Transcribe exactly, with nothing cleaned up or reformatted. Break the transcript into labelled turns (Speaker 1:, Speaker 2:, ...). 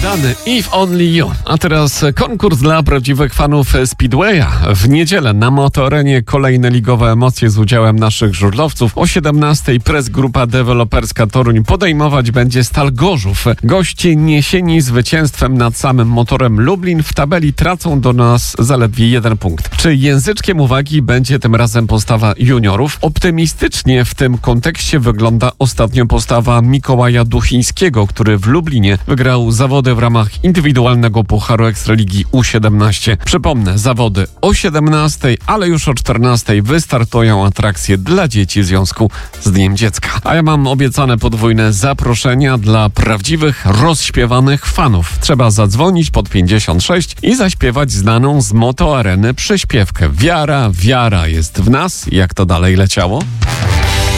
Speaker 1: Rany If Only You. A teraz konkurs dla prawdziwych fanów Speedwaya. W niedzielę na motoarenie kolejne ligowe emocje z udziałem naszych żużlowców. O siedemnastej Press Grupa Deweloperska Toruń podejmować będzie Stal Gorzów. Goście niesieni zwycięstwem nad samym Motorem Lublin w tabeli tracą do nas zaledwie jeden punkt. Czy języczkiem uwagi będzie tym razem postawa juniorów? Optymistycznie w tym kontekście wygląda ostatnio postawa Mikołaja Duchińskiego, który w Lublinie wygrał zawody w ramach indywidualnego Pucharu Ekstraligi U siedemnaście. Przypomnę, zawody o siedemnastej, ale już o czternastej wystartują atrakcje dla dzieci w związku z Dniem Dziecka. A ja mam obiecane podwójne zaproszenia dla prawdziwych, rozśpiewanych fanów. Trzeba zadzwonić pod pięćdziesiąt sześć i zaśpiewać znaną z Motoareny przyśpiewkę. Wiara, wiara jest w nas. Jak to dalej leciało?